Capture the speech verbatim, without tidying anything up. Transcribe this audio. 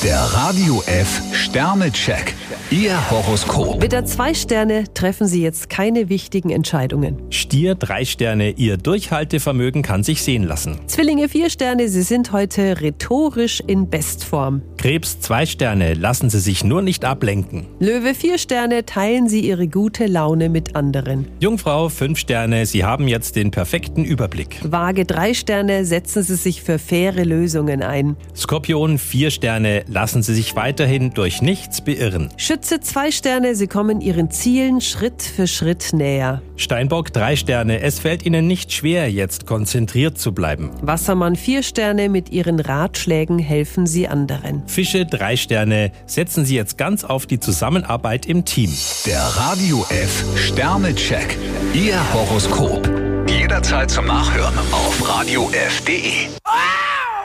Der Radio F Sternecheck. Ihr Horoskop. Widder, zwei Sterne, treffen Sie jetzt keine wichtigen Entscheidungen. Stier, drei Sterne, Ihr Durchhaltevermögen kann sich sehen lassen. Zwillinge, vier Sterne, Sie sind heute rhetorisch in Bestform. Krebs, zwei Sterne, lassen Sie sich nur nicht ablenken. Löwe, vier Sterne, teilen Sie Ihre gute Laune mit anderen. Jungfrau, fünf Sterne, Sie haben jetzt den perfekten Überblick. Waage, drei Sterne, setzen Sie sich für faire Lösungen ein. Skorpion, vier Sterne, lassen Sie sich weiterhin durch nichts beirren. Schütze, zwei Sterne, Sie kommen Ihren Zielen Schritt für Schritt näher. Steinbock, drei Sterne, es fällt Ihnen nicht schwer, jetzt konzentriert zu bleiben. Wassermann, vier Sterne, mit Ihren Ratschlägen helfen Sie anderen. Fische, drei Sterne, setzen Sie jetzt ganz auf die Zusammenarbeit im Team. Der Radio F Sternecheck. Ihr Horoskop. Jederzeit zum Nachhören auf radio f punkt de.